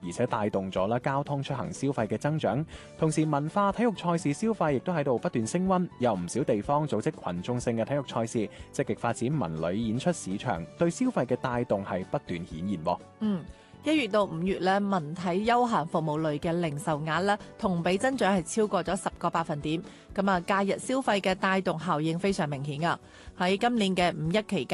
而且帶動咗啦交通出行消費嘅增長。同時文化體育賽事消費亦都喺度不斷升溫，有唔少地方組織群眾性嘅體育賽事，積極發展文旅演出市場，對消費嘅帶動係不斷顯現。 1月到5月咧，文體休閒服務類嘅零售額咧同比增長係超過咗10個百分點。咁啊，假日消費嘅帶動效應非常明顯啊！喺今年嘅5·1期間，